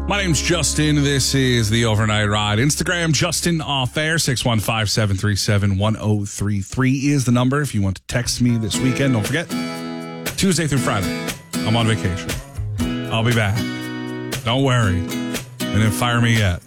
My name's Justin. This is the Overnight Ride. Instagram, Justin Off Air, 615-737-1033 is the number if you want to text me this weekend. Don't forget, Tuesday through Friday, I'm on vacation. I'll be back. Don't worry. They didn't fire me yet.